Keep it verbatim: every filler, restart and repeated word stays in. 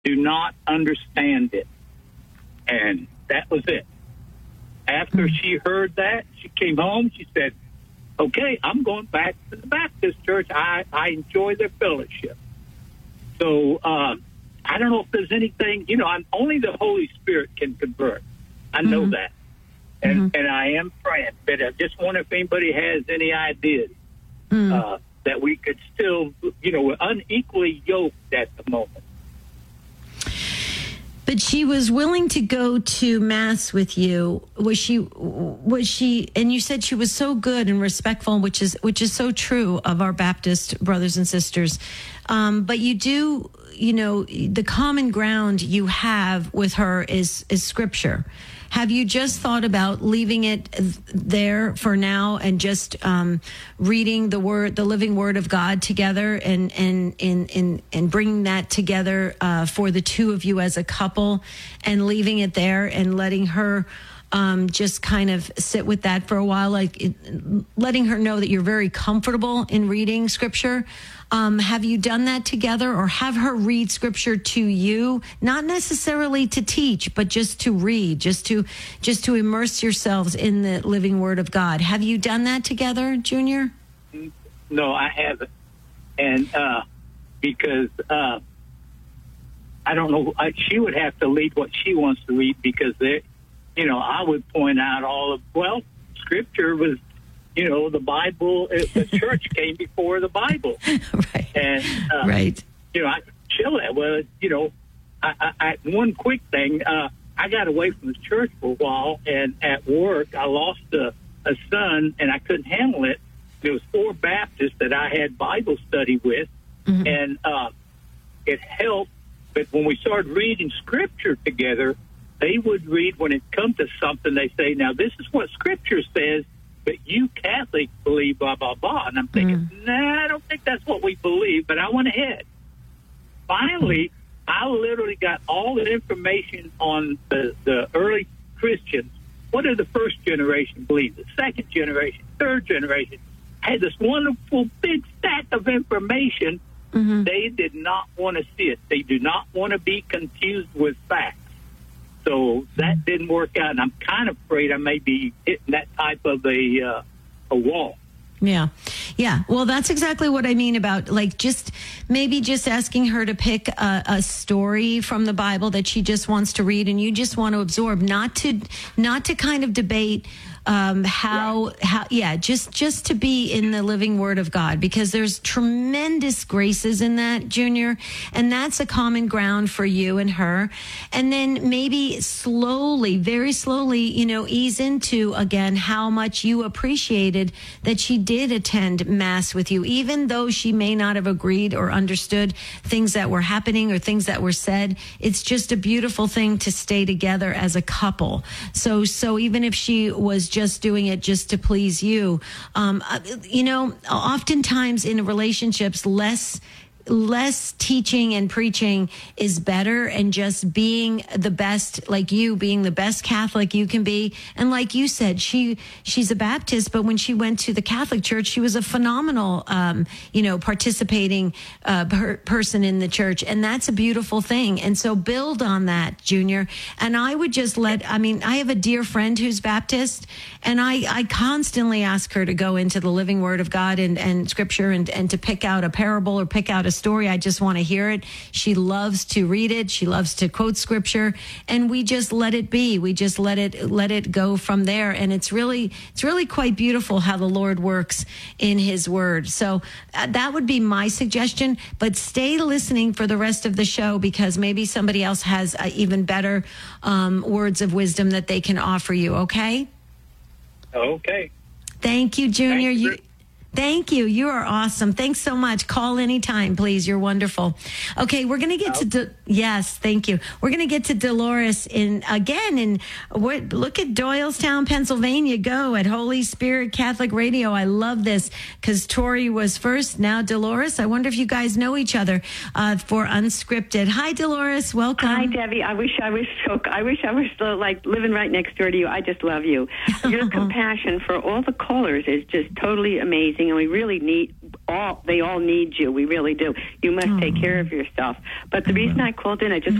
do not understand it. And that was it. After she heard that, she came home. She said, okay, I'm going back to the Baptist church. I, I enjoy their fellowship. So uh, I don't know if there's anything, you know, I'm, only the Holy Spirit can convert. I know mm-hmm. that. And mm-hmm. and I am praying. But I just wonder if anybody has any ideas mm. uh, that we could still, you know, we're unequally yoked at the moment. But she was willing to go to Mass with you. Was she? Was she? And you said she was so good and respectful, which is which is so true of our Baptist brothers and sisters. Um, but you do, you know, the common ground you have with her is is Scripture. Have you just thought about leaving it there for now and just um, reading the word, the living Word of God together, and and and and, and bringing that together uh, for the two of you as a couple, and leaving it there and letting her um, just kind of sit with that for a while, like it, letting her know that you're very comfortable in reading Scripture? Um, have you done that together, or have her read Scripture to you? Not necessarily to teach, but just to read, just to just to immerse yourselves in the living Word of God. Have you done that together, Junior? No, I haven't, and uh, because uh, I don't know, I, she would have to lead what she wants to read, because they, you know, I would point out all of well, Scripture was. You know, the Bible, the church came before the Bible. Right. And, uh, right. you know, I chill that. Well, you know, I, I, I, one quick thing, uh, I got away from the church for a while, and at work, I lost a, a son, and I couldn't handle it. There was four Baptists that I had Bible study with, mm-hmm. and uh, it helped. But when we started reading Scripture together, they would read, when it comes to something, they say, now, this is what Scripture says, but you Catholics believe blah, blah, blah. And I'm thinking, mm. nah, I don't think that's what we believe, but I went ahead. Finally, I literally got all the information on the, the early Christians. What did the first generation believe? The second generation, third generation. I had this wonderful big stack of information. Mm-hmm. They did not want to see it. They do not want to be confused with facts. So that didn't work out, and I'm kind of afraid I may be hitting that type of a uh, a wall. Yeah. Yeah. Well, that's exactly what I mean about, like, just maybe just asking her to pick a, a story from the Bible that she just wants to read, and you just want to absorb, not to not to kind of debate um, how, right. how, yeah, just, just to be in the living Word of God, because there's tremendous graces in that, Junior. And that's a common ground for you and her. And then maybe slowly, very slowly, you know, ease into again, how much you appreciated that she did attend Mass with you, even though she may not have agreed or understood things that were happening or things that were said. It's just a beautiful thing to stay together as a couple. So, so even if she was just doing it just to please you. Um, you know, oftentimes in relationships, less less teaching and preaching is better, and just being the best, like you, being the best Catholic you can be. And like you said, she she's a Baptist, but when she went to the Catholic Church, she was a phenomenal, um, you know, participating uh, per- person in the church. And that's a beautiful thing. And so build on that, Junior. And I would just let, I mean, I have a dear friend who's Baptist, and I, I constantly ask her to go into the living Word of God and, and Scripture, and, and to pick out a parable or pick out a story. I just want to hear it. She loves to read it. She loves to quote Scripture, and we just let it be. We just let it let it go from there. And it's really it's really quite beautiful how the Lord works in His Word. So uh, that would be my suggestion. But stay listening for the rest of the show, because maybe somebody else has uh, even better um, words of wisdom that they can offer you. Okay. Okay. Thank you, Junior. Thank you. you Thank you. You are awesome. Thanks so much. Call anytime, please. You're wonderful. Okay, we're going to get to, De- yes, thank you. We're going to get to Dolores in, again, in, what, look at Doylestown, Pennsylvania. Go at Holy Spirit Catholic Radio. I love this, because Tori was first, now Dolores. I wonder if you guys know each other uh, for Unscripted. Hi, Dolores. Welcome. Hi, Debbie. I wish I was so, I wish I was still, like, living right next door to you. I just love you. Your compassion for all the callers is just totally amazing. And we really need all they all need you. We really do. You must take care of yourself. But the reason I called in, I just